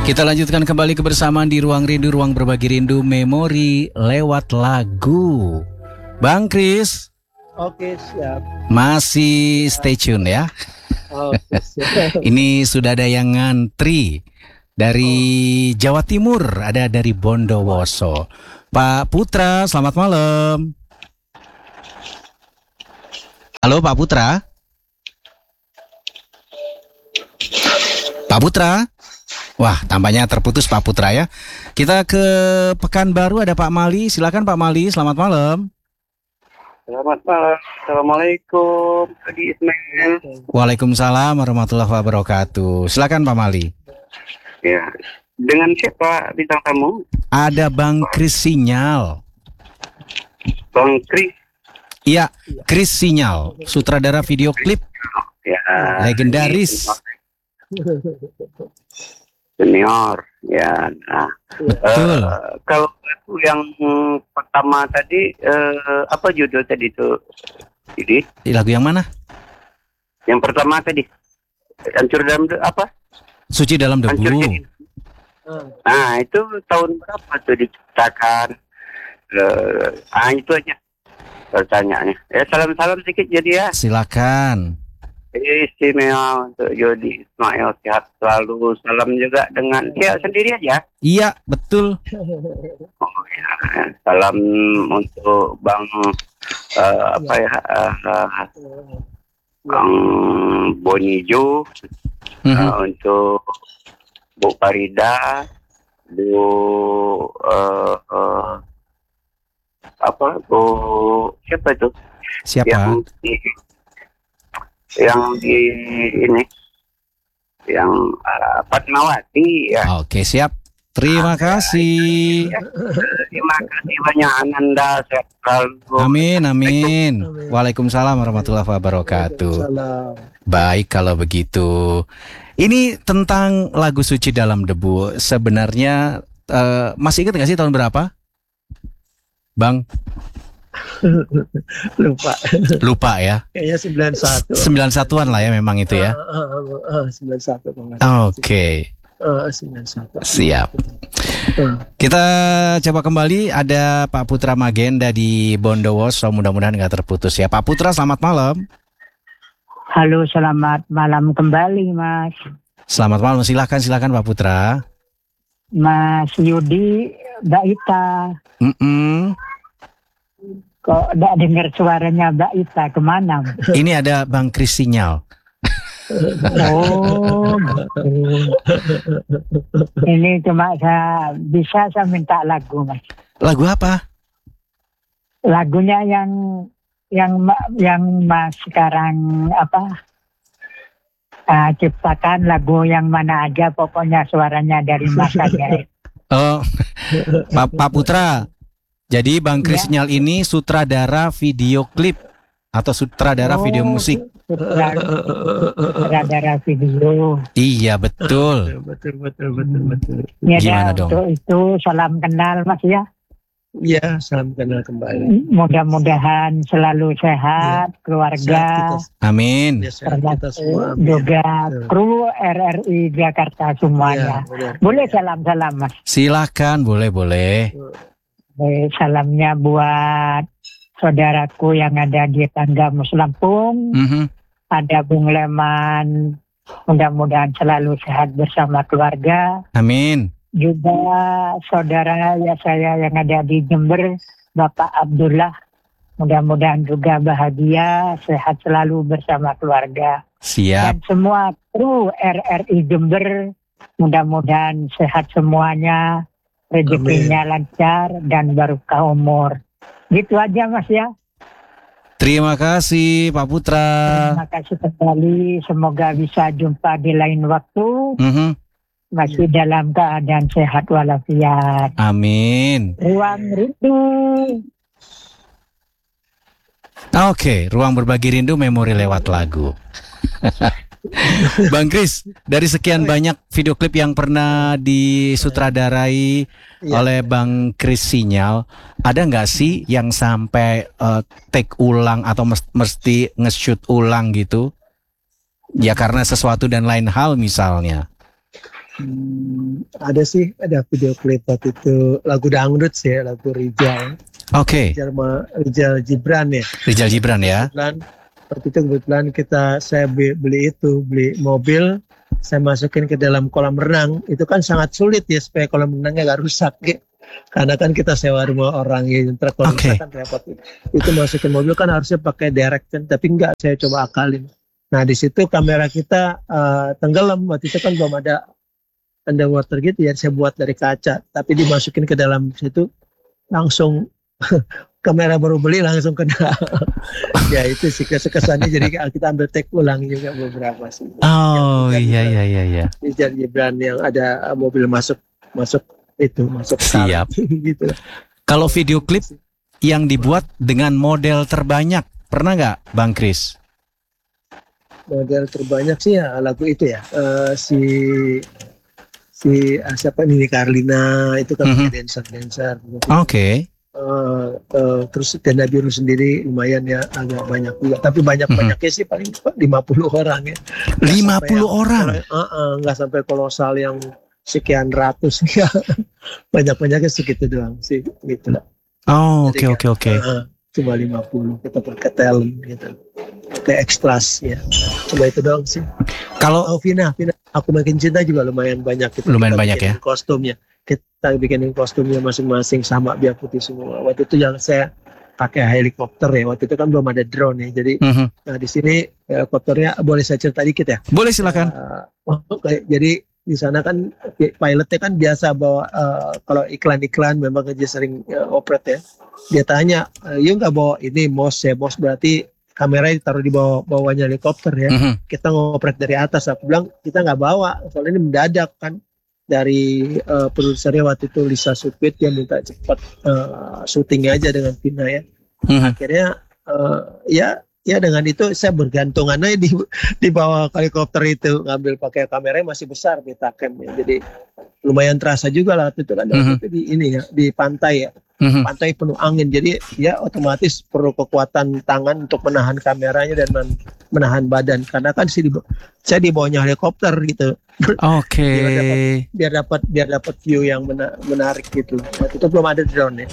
Kita lanjutkan kembali kebersamaan di Ruang Rindu, ruang berbagi rindu memori lewat lagu. Bang Kris. Oke, siap. Masih stay tune ya. Oke, siap. Ini sudah ada yang ngantri dari Jawa Timur, ada dari Bondowoso. Pak Putra, selamat malam. Halo Pak Putra. Pak Putra. Wah, tampaknya terputus Pak Putra ya. Kita ke Pekanbaru, ada Pak Mali. Silakan Pak Mali, selamat malam. Selamat malam. Assalamualaikum, Adi Ismail. Waalaikumsalam warahmatullahi wabarakatuh. Silakan Pak Mali. Ya, dengan siapa bintang tamu? Ada Bang Kris Sinyal. Bang Kris. Iya, Kris Sinyal, sutradara video klip Ya, legendaris. Senior. Ya, nah. Betul. Kalau lagu yang pertama tadi, apa judul tadi itu? Jadi, Lagu yang mana? yang pertama tadi, Hancur dalam apa? Suci dalam Hancur debu. jadi. Nah, itu tahun berapa tuh diciptakan? Itu aja pertanyaannya. Salam-salam sedikit jadi ya. Silakan. Istimewa untuk Jody Ismail, sehat selalu. Salam juga dengan dia sendiri aja. Iya, betul. Oh, ya. Salam untuk Bang Bang Bonijo, untuk Bu Farida, Bu Bu siapa itu? Siapa? Yang di ini, yang Fatmawati ya. Oke, siap. Terima kasih. Terima kasih banyak Ananda, sehat selalu. Amin, amin. Waalaikumsalam warahmatullahi wabarakatuh. Salam. Baik kalau begitu. Ini tentang lagu Suci Dalam Debu. Sebenarnya masih ingat nggak sih tahun berapa, Bang? Lupa ya. Kayaknya 91. 91-an lah ya memang itu ya. 91. Oke. 91. Siap. Kita coba kembali, ada Pak Putra Magenda di Bondowoso. Mudah-mudahan nggak terputus ya. Pak Putra, selamat malam. Halo, selamat malam kembali, Mas. Selamat malam. Silakan Pak Putra. Mas Yudi, Mbak Ita. Kok tidak dengar suaranya Mbak Ita, kemana? Ini ada Bang Kris Sinyal. Oh, ini cuma saya minta lagu, Mas. Lagu apa? Lagunya yang Mas sekarang ciptakan, lagu yang mana aja, pokoknya suaranya dari Mas aja. Oh, Pak Putra. Jadi Bang Kris Sinyal ini sutradara video klip atau sutradara video musik? Sutradara video. Iya, betul. Betul. Ya, Gimana dong? untuk itu salam kenal, Mas ya. Ya, salam kenal kembali. Mudah-mudahan selalu sehat, keluarga. Amin. Ya, sehat kita semua. Amin. Juga kru RRI Jakarta semuanya. Ya, Boleh salam-salam, Mas. Silakan, boleh. Salamnya buat saudaraku yang ada di Tanggamus Lampung. Ada Bung Leman, mudah-mudahan selalu sehat bersama keluarga. Amin. Juga saudara saya yang ada di Jember, Bapak Abdullah, mudah-mudahan juga bahagia, sehat selalu bersama keluarga. Siap. Dan semua kru RRI Jember, mudah-mudahan sehat semuanya, rezekinya lancar dan barokah umur. Gitu aja, Mas ya. Terima kasih Pak Putra. Terima kasih kembali. Semoga bisa jumpa di lain waktu. Masih dalam keadaan sehat walafiat. Amin. Ruang Rindu. Oke, ruang berbagi rindu memori lewat lagu. Bang Kris, dari sekian banyak video klip yang pernah disutradarai oleh Bang Kris Sinyal, ada nggak sih yang sampai take ulang atau mesti nge-shoot ulang gitu? Ya karena sesuatu dan lain hal misalnya. Ada sih, ada video klip waktu itu lagu dangdut sih, lagu Rijal. Oke, Rijal Gibran ya. Rizal Gibran ya. Kebetulan, waktu itu kebetulan saya beli mobil, saya masukin ke dalam kolam renang. Itu kan sangat sulit ya supaya kolam renangnya gak rusak ya. Karena kan kita sewa rumah orang ya, kalau Oke. kan repot. Itu masukin mobil kan harusnya pakai direct kan, tapi enggak, saya coba akalin. Nah di situ kamera kita tenggelam, waktu itu kan belum ada underwater gitu ya, saya buat dari kaca, tapi dimasukin ke dalam situ langsung kamera baru beli langsung kena. Ya itu sih kesannya, jadi kita ambil take ulang juga beberapa sih. Oh iya. Rijal Gibran yang ada mobil masuk Siap. gitu. Kalau video klip yang dibuat dengan model terbanyak, pernah nggak Bang Kris? Model terbanyak sih ya lagu itu ya, siapa Nini Carlina itu kan dancer. Oke. Terus Tenda Biru sendiri lumayan ya, agak banyak juga, tapi banyaknya sih paling 50 orang ya. 50 orang. Nggak sampai kolosal yang sekian ratus ya. Banyak-banyaknya segitu doang sih gitu lah. Oh, oke. Cuma 50 kita pakai talent gitu, pakai ekstras ya, cuma itu doang sih. Kalau Vina Aku Makin Cinta juga lumayan banyak gitu. Lumayan banyak ya. Kostumnya kita bikinin kostumnya masing-masing sama biar putih semua. Waktu itu yang saya pakai helikopter ya, waktu itu kan belum ada drone ya, jadi nah di sini helikopternya boleh saya cerita dikit ya? Boleh, silakan. Jadi di sana kan pilotnya kan biasa bawa kalau iklan-iklan memang aja sering operate ya. Dia tanya, "Yuk nggak bawa ini MOS ya?" MOS berarti kameranya ditaruh di bawahnya helikopter ya. Kita ngoprek dari atas. Aku bilang kita nggak bawa, soalnya ini mendadak kan. Dari produsernya waktu itu Lisa Supit, dia minta cepat syutingnya aja dengan Vina ya. Akhirnya ya dengan itu saya bergantungan aja di bawah helikopter itu, ngambil pakai kameranya masih besar Betacam ya. Jadi lumayan terasa juga lah waktu itu kan. Itu di ini ya, di pantai ya. Pantai penuh angin, jadi ya otomatis perlu kekuatan tangan untuk menahan kameranya dan menahan badan, karena kan saya di bawahnya helikopter gitu. Oke. biar dapat view yang menarik gitu. Waktu itu belum ada drone ya.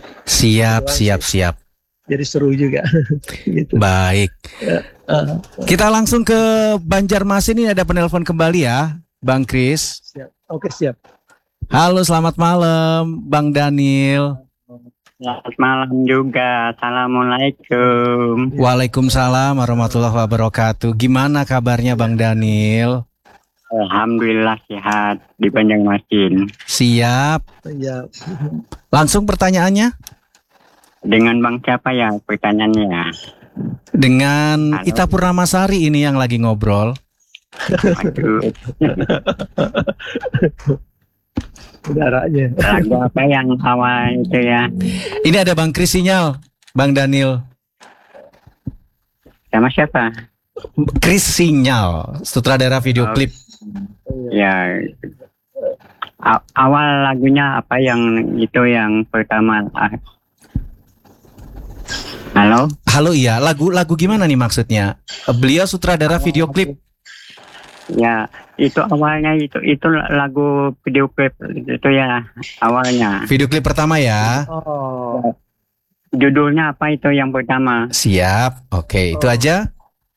Siap. Jadi seru juga. Gitu. Baik. Kita langsung ke Banjarmasin, ini ada penelpon kembali ya, Bang Kris. Siap. Oke, siap. Halo, selamat malam, Bang Daniel. Selamat malam juga. Assalamualaikum. Waalaikumsalam warahmatullahi wabarakatuh. Gimana kabarnya Bang Daniel? Alhamdulillah sehat di Banjarmasin. Siap. Ya. Langsung pertanyaannya? Dengan Bang siapa ya pertanyaannya? Dengan Halo. Ita Purnamasari ini yang lagi ngobrol. Aduh, Udaranya. lagu apa yang awal itu ya? Ini ada Bang Kris Sinyal, Bang Daniel. Sama siapa? Kris Sinyal, sutradara video klip. Ya, awal lagunya apa yang itu yang pertama? Halo? Halo, iya, lagu gimana nih maksudnya? Beliau sutradara video klip. Ya, itu awalnya itu lagu video klip itu ya awalnya. Video klip pertama ya. Oh. Judulnya apa itu yang pertama? Siap. Oke, itu aja.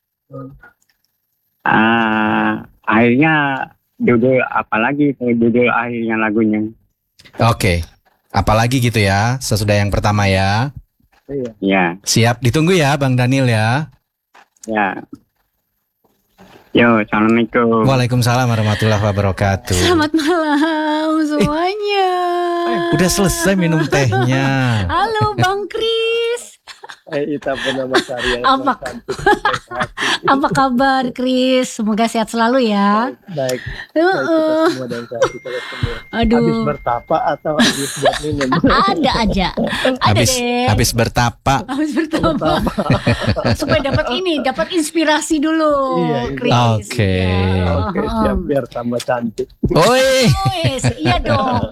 Akhirnya judul apalagi itu judul akhirnya lagunya. Oke. Apalagi gitu ya, sesudah yang pertama ya. Iya. Ya, Siap, ditunggu ya Bang Daniel ya. ya. Yo, assalamualaikum. Waalaikumsalam warahmatullahi wabarakatuh. Selamat malam semuanya. Udah selesai minum tehnya. Halo Bang Kris. Ita Purnamasari yang Apa? cantik. Apa kabar Kris? Semoga sehat selalu ya. Baik. Heeh. Kita semua dan kita semua. Habis Aduh, bertapa atau habis buat minum? ada aja. Ada deh. Habis bertapa. Habis bertambah. Supaya dapat inspirasi dulu, Iya, Kris. Oke. Ya. Oke, siap, biar tambah cantik. Oi, Iya dong.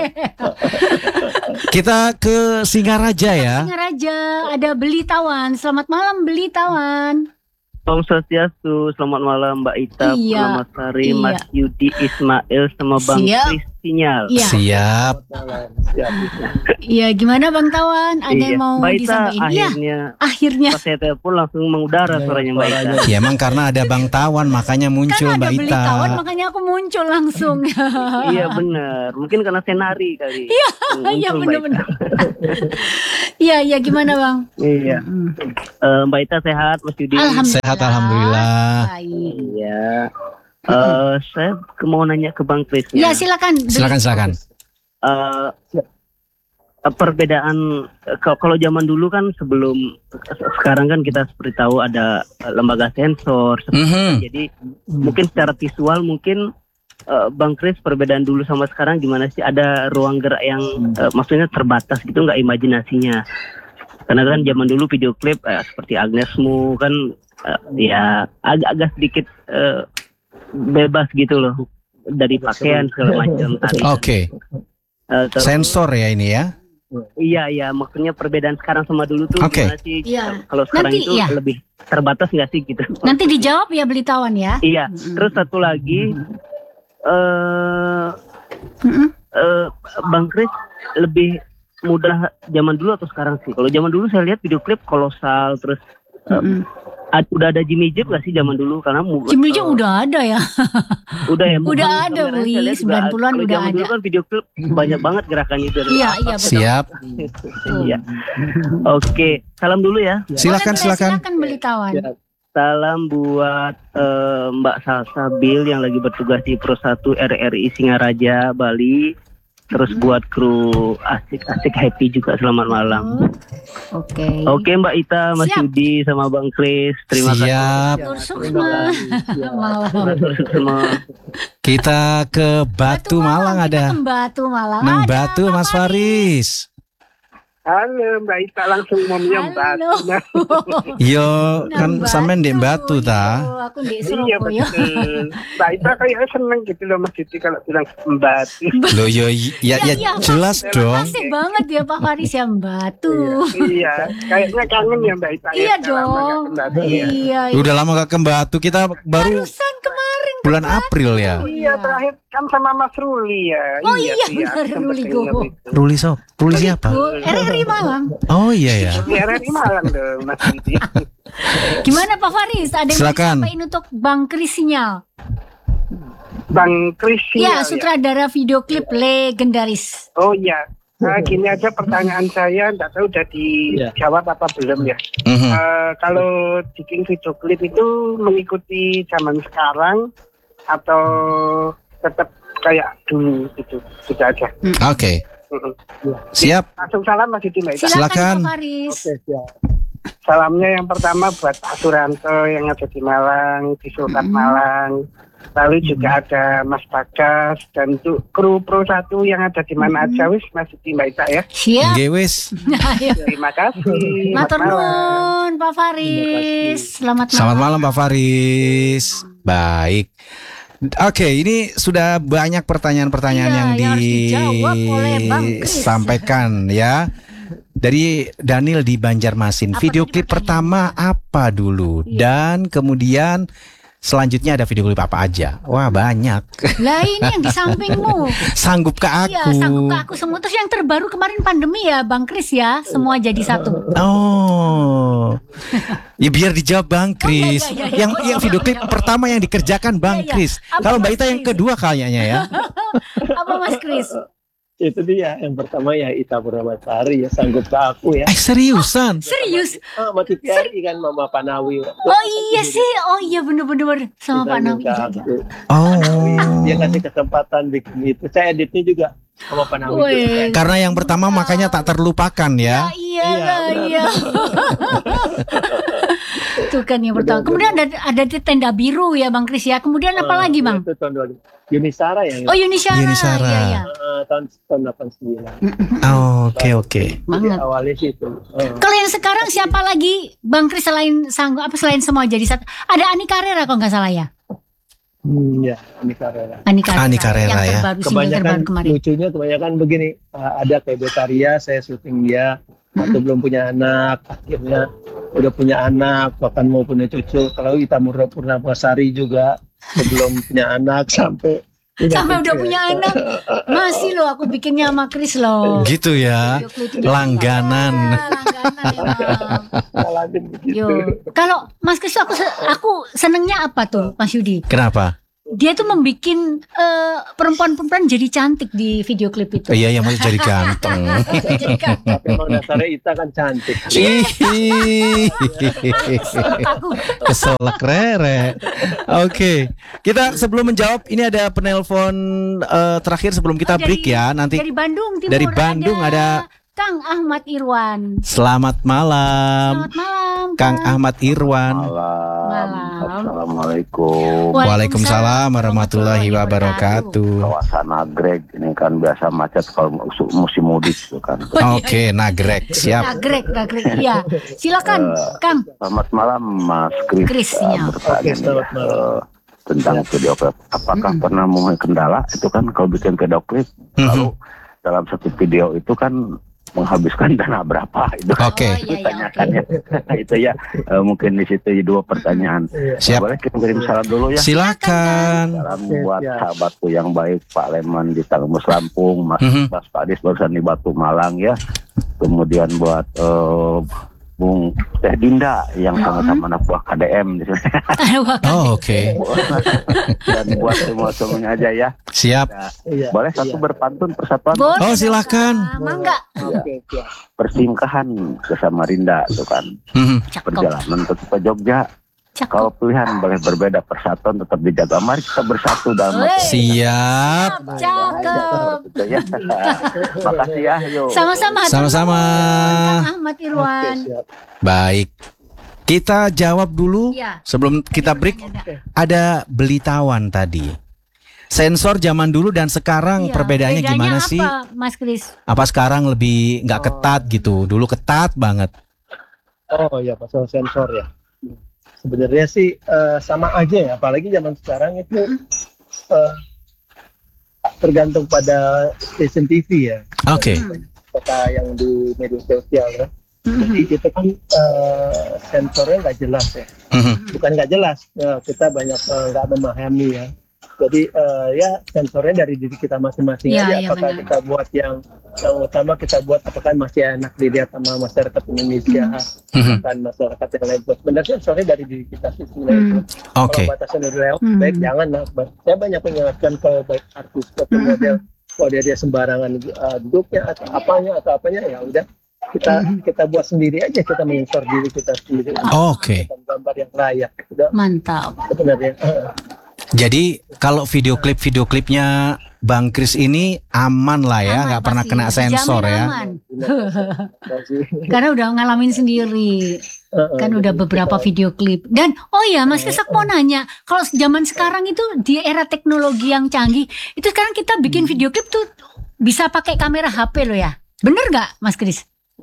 kita ke Singaraja ya. Singaraja, ada Beli Tawan. Selamat malam Beli Tawan. Om Swastiastu, selamat malam Mbak Ita, Iya. Purnamasari, Sari, Iya. Mas Yudi Ismail, sama Bang Siap. Kris Sinyal. Iya. Siap. Iya, gimana Bang Tawan? Ada yang mau Mbak Ita disampaikan? Iya, akhirnya akhirnya. pas saya telepon langsung mengudara suaranya Mbak Ita. Ya emang karena ada Bang Tawan makanya muncul Kan ada Mbak beli Ita. Tawan, makanya aku muncul langsung. Iya benar, mungkin karena saya nari kali. Iya, Muncul iya Mbak Ita. benar-benar. Iya, iya gimana Bang? Iya. Mbak Ita sehat, Mas Yudi? Alhamdulillah. Sehat alhamdulillah. Baik. Iya. Saya mau nanya ke Bang Kris. Ya silakan. Silakan. Perbedaan kalau zaman dulu kan sebelum sekarang kan kita seperti tahu ada lembaga sensor. Mhm. Jadi mungkin secara visual mungkin Bang Kris perbedaan dulu sama sekarang gimana sih? Ada ruang gerak yang maksudnya terbatas gitu nggak imajinasinya? Karena kan zaman dulu video klip seperti Agnesmu kan ya agak sedikit bebas gitu loh dari pakaian segala macam. Oke. Sensor ya ini ya. Iya, maksudnya perbedaan sekarang sama dulu tuh Oke. gimana sih? Iya. Kalau sekarang Nanti, itu iya. lebih terbatas nggak sih gitu? Nanti dijawab ya beli Tawan ya. Iya. Terus satu lagi, Bang Kris lebih mudah zaman dulu atau sekarang sih? Kalau zaman dulu saya lihat video klip kolosal, terus udah ada Jimmy Jeep nggak sih zaman dulu? Karena Jimmy Jeep udah ada ya. Udah ya. Udah mungkin ada, kameranya Beli. saya lihat juga 90-an kalau udah zaman dulu ada. kan video klip banyak banget gerakannya itu. Iya, iya betul. Siap. Iya. Oke, salam dulu ya. Silakan. Silakan beli Tawan. Salam buat Mbak Salsa Bill yang lagi bertugas di Pro 1 RRI Singaraja, Bali. Terus buat kru asik-asik happy juga selamat malam. Oke. Oke Mbak Ita, Mas Siap. Yudi sama Bang Kris, terima kasih. Siap. Tursukma. Malam. Semua. Kita ke Batu Malang ada. Kita ke Batu Malang. Nang Ada Batu Pak Mas Faris. Halo Mbak Ita, langsung mau menyambat. Halo. Yo kan Nang sampean di Batu ta. Yo, aku di Iya Surabaya. betul. Mbak Ita kayaknya seneng gitu loh Mas Diti kalau bilang Mbak. Loh yo ya Iya, jelas dong. Asik banget ya Pak Faris yang Batu. Iya, kayaknya kangen ya Mbak Ita. Iya ya, udah lama nggak dong. ke Batu ya. Iya. Udah lama gak ke Batu, kita baru Barusan kemarin. bulan April ya. Iya, terakhir kan sama Mas Ruli ya. Oh iya, benar, sempet Ruli denger Gowo. itu. Ruli so, Ruli siapa? RRI Malang. Oh iya ya. Di RRI Malang dong Mas Diti. Gimana Pak Faris? Ada yang mau Silakan. disampaikan untuk Bang Kris Sinyal? Bang Kris Ya, Sinyal, sutradara video klip legendaris. Oh iya. Nah, gini aja pertanyaan saya, nggak tahu udah dijawab apa belum ya. Mhm. Kalau bikin video klip itu mengikuti zaman sekarang atau tetap kayak dulu gitu, gitu aja. Oke. Siap. Langsung salam Mas Diti Mbak Ita. Silakan. Pak Faris. Salamnya yang pertama buat Pak Suranto yang ada di Malang, di Sultan Malang. Lalu juga ada Mas Bagas dan untuk kru Pro 1 yang ada di mana aja wis Mas Diti Mbak Ita ya. Siap. Nggih wis. Ayo. Terima kasih. Matur Selamat malam. nuwun Pak Faris. Selamat malam. Selamat malam Pak Faris. Baik. Oke, ini sudah banyak pertanyaan-pertanyaan Iya, yang yang harus dijawab oleh Bang Kris. disampaikan ya. Dari Daniel di Banjarmasin. Apa Video tadi klip pertama apa dulu? Dan kemudian selanjutnya ada video klip apa aja? Wah, banyak. Lah ini yang di sampingmu. Sanggup ke Iya, aku. sanggup ke aku semua. Terus yang terbaru kemarin pandemi ya Bang Kris ya. Semua jadi satu. Oh. Ya biar dijawab Bang Kris. iya, iya. Yang video klip pertama yang dikerjakan Bang Iya, iya. Kris. Apa Kalau Mbak Mas Ita yang Kris? kedua kayaknya ya. Apa Mas Kris? Itu dia yang pertama ya Ita Purnamasari ya sanggup ke aku ya. Seriusan? Serius? Sama TVRI kan Mama Panawi. Oh iya sih. Oh iya bener-bener. Sama Pak Nawi. Iya, iya. Oh. Dia kasih kesempatan bikin itu. Saya editnya juga sama Pak Nawi. Wih. Karena yang pertama makanya tak terlupakan ya. Iya lah, iya. Itu kan yang pertama. Kemudian ada di tenda biru ya Bang Kris ya. Kemudian apa lagi Bang? Itu tahun 2000. Yunisara ya. Oh Yunisara. Yunisara. Iya, iya. Tahun 89. Oke. Jadi Banget. awalnya sih itu. Kalau yang sekarang siapa lagi Bang Kris selain selain semua jadi satu? Ada Ani Carrera kalau nggak salah ya. Ya, ini Carrera. Ani Carrera. Ani Carrera, yang ya. terbaru, single Kebanyakan terbaru kemarin. lucunya kebanyakan begini. Ada kayak Betaria, saya syuting dia. atau belum punya anak, akhirnya udah punya anak, bahkan mau punya cucu. Kalau Ita Purnamasari juga sebelum punya anak sampai udah punya anak. Masih loh aku bikinnya sama Chris loh. Gitu ya. Video klip itu. Langganan. Ya, langganan ya, Bang. begitu. Yo. Kalau Mas Chris aku senengnya apa tuh Mas Yudi? Kenapa? Dia tuh membikin perempuan-perempuan jadi cantik di video klip itu. Iya, yang masih jadi ganteng. Jadi cantik. Tapi emang dasarnya Ita kan cantik. Ih. Keselak Rere. Oke, kita sebelum menjawab ini ada penelpon terakhir sebelum kita break ya. Nanti Dari Bandung Timur. dari Bandung ada Kang Ahmad Irwan. Selamat malam, Selamat malam, Kang Ahmad Irwan. Malam. Assalamualaikum. Waalaikumsalam warahmatullahi wabarakatuh. Kawasan Nagreg ini kan biasa macet kalau musim mudik itu kan. Oke, Nagreg siap. Nagreg. Iya. Silakan, Kang. Selamat malam Mas Chris, ya. bertanya Oke, selamat nih, malam. tentang video klip. Apakah pernah mengalami kendala itu kan kalau bikin video klip lalu dalam satu video itu kan menghabiskan dana berapa itu? Oke. Oh, iya, Ditanyakan ya. Itu ya mungkin di situ dua pertanyaan. Siap. Boleh kirim salam dulu ya. Silakan. Salam buat sahabatku yang baik Pak Leman di Tangmus Lampung, Mas Padis barusan di Batu Malang ya. Kemudian buat Bung Teh Dinda yang sama-sama anak buah KDM di sini. Oh, oke. Dan buat semua semuanya aja ya. Siap. Iya. Boleh satu berpantun persatuan. Boleh, Oh, silakan. Mangga. Oke. Persingkahan ke Samarinda itu kan. Cakep. Perjalanan ke Jogja. Cakep. Kalau pilihan boleh berbeda, persatuan tetap dijaga. Mari kita bersatu dalam Wey. Siap. Cakep. Gitu ya. Makasih ya. Yuk. Sama-sama. Sama-sama. Kang Ahmad Irwan. Baik. Kita jawab dulu Iya. sebelum kita break. Ada Belitawan tadi. Sensor zaman dulu dan sekarang Iya, perbedaannya gimana apa, sih? Mas Chris? Apa sekarang lebih nggak ketat gitu? Dulu ketat banget. Oh ya, pasal sensor ya. Sebenarnya sih sama aja ya, apalagi zaman sekarang itu tergantung pada stasiun TV ya. Oke. Kota yang di media sosial ya. Jadi kita kan sensornya nggak jelas ya. Bukan nggak jelas, kita banyak nggak memahami ya. Jadi ya sensornya dari diri kita masing-masing Iya, aja. iya, Apakah benar. kita buat yang utama kita buat apakah masih enak dilihat sama masyarakat Indonesia, bukan masyarakat yang lain. Sebenarnya sensornya dari diri kita sih sebenarnya. Oke. Kalau batasan udah lewat, baik jangan lah. Saya banyak mengingatkan ke baik artis atau model, kalau dia sembarangan duduknya atau apanya ya udah kita buat sendiri aja, kita mensor diri kita sendiri. Oke. Gambar yang layak, udah Mantap. sebenarnya. Jadi kalau video klipnya Bang Chris ini aman lah ya, Aman nggak pernah pasti. kena sensor Jamin ya. aman. Karena udah ngalamin sendiri. Kan udah beberapa video klip. Dan oh ya Mas Chris, aku mau nanya, kalau zaman sekarang itu di era teknologi yang canggih, itu sekarang kita bikin video klip tuh bisa pakai kamera HP loh ya. Bener nggak Mas Chris?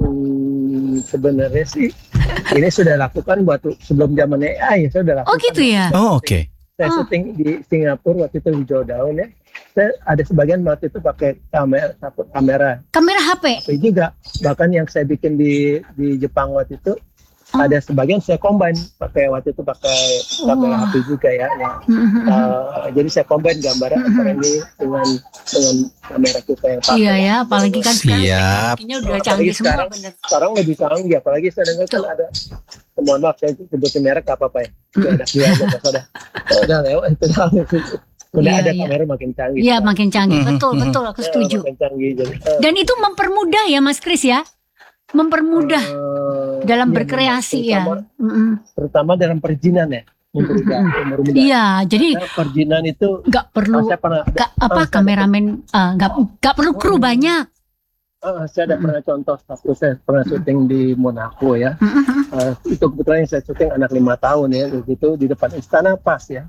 Sebenarnya sih ini sudah lakukan waktu sebelum zaman AI, saya sudah lakukan. Oh gitu ya. Oh oke. Saya syuting di Singapura waktu itu di Jodown ya. Saya ada sebagian waktu itu pakai kamera Kamera HP. HP juga. Bahkan yang saya bikin di Jepang waktu itu ada sebagian saya combine waktu itu pakai kamera HP juga ya. Jadi saya combine gambar antara ini dengan kamera kita yang pakai. Iya ya, apalagi kan sekarang Siap. teknologinya udah canggih semua. Bener. Sekarang lebih canggih, apalagi saya dengar kan ada, mohon maaf saya sebutin merek apa ya, itu ada udah lewat itu udah Iya, ada iya. kamera makin canggih. Iya makin canggih, betul aku setuju. Makin canggih jadi. Dan itu mempermudah ya Mas Chris ya, mempermudah dalam Iya, berkreasi ya. terutama dalam perizinan ya, mempermudah. Iya, jadi Nah, perizinan itu nggak perlu saya pernah kameramen nggak perlu kru banyak. saya ada pernah contoh waktu saya pernah syuting di Monaco ya. Itu kebetulan yang saya syuting anak 5 tahun ya, begitu di depan istana pas ya.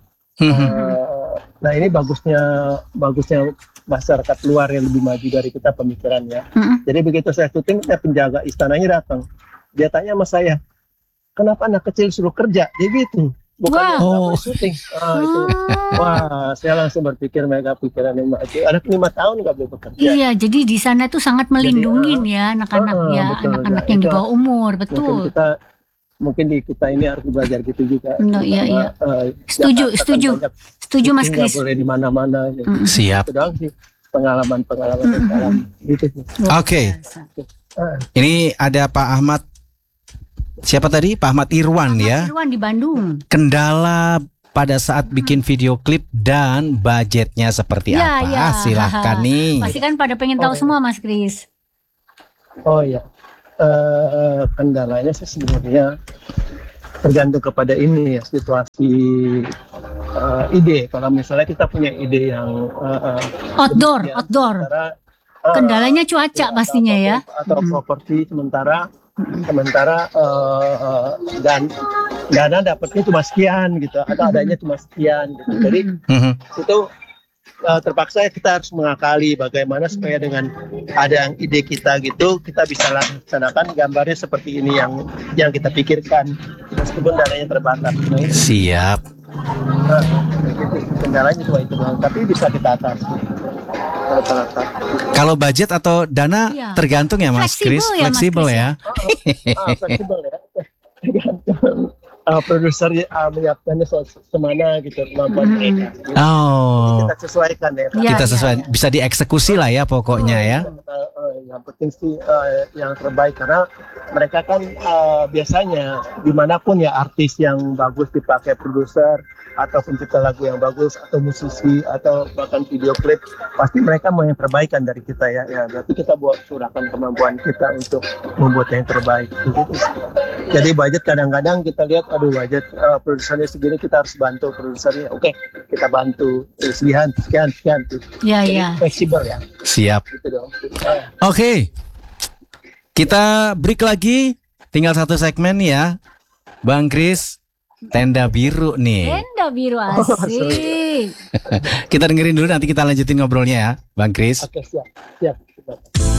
Nah ini bagusnya masyarakat luar yang lebih maju dari kita pemikirannya. Jadi begitu saya syuting, penjaga istananya datang, dia tanya sama saya, kenapa anak kecil suruh kerja? Dia gitu. bukan Oh. syuting. Itu. Wah, saya langsung berpikir mereka pikiran yang itu anak 5 tahun nggak boleh bekerja. Iya, jadi di sana tuh sangat melindungin ya anak-anak ya, betul. anak-anak Nah, yang di itu bawah umur, Mungkin betul. di kita ini harus belajar gitu juga. No, iya. Jakarta kan Setuju. banyak Setuju Mas syuting, nggak Kris. boleh di mana-mana. Gitu. Siap. Itu doang sih pengalaman gitu sih. Oke. Ini ada Pak Ahmad. Siapa tadi? Pak Ahmad Irwan ya. Irwan di Bandung. Kendala pada saat bikin video klip dan budgetnya seperti Ya, apa? ya. Silahkan nih. Pasti kan pada pengen tahu semua Mas Kris. Oh iya, kendalanya sih sebenarnya tergantung kepada ini ya, situasi ide. Kalau misalnya kita punya ide yang Outdoor. Kendalanya cuaca pastinya ya. atau properti sementara dan dana dapatnya cuma sekian gitu, atau adanya cuma sekian gitu. Jadi itu terpaksa kita harus mengakali bagaimana supaya dengan ada yang ide kita gitu kita bisa laksanakan gambarnya seperti ini yang kita pikirkan meskipun dananya terbatas. Siap. Gitu. Kendalanya cuma itu doang, tapi bisa kita atasi. Kalau budget atau dana Iya. tergantung ya Mas Fleksibel Kris, ya, Mas fleksibel Kris, ya. Fleksibel ya. Produser menyiapkannya semana gitu kemampuan mereka. Oh, Kita sesuaikan ya. Iya, kita iya, sesuai iya. bisa dieksekusi lah ya pokoknya ya. Yang penting sih yang terbaik karena mereka kan biasanya dimanapun ya artis yang bagus dipakai produser atau pencipta lagu yang bagus atau musisi atau bahkan video klip pasti mereka mau yang terbaik kan dari kita ya. Berarti kita buat curahkan kemampuan kita untuk membuat yang terbaik. Gitu. Jadi budget kadang-kadang kita lihat aduh budget produsernya segini kita harus bantu produsernya. Oke, kita bantu sekian. Iya, Jadi iya. fleksibel ya. Siap. Gitu dong. Oke. Kita break lagi. Tinggal satu segmen ya. Bang Kris, tenda biru nih. Tenda biru asik. Kita dengerin dulu nanti kita lanjutin ngobrolnya ya, Bang Kris. Oke, siap.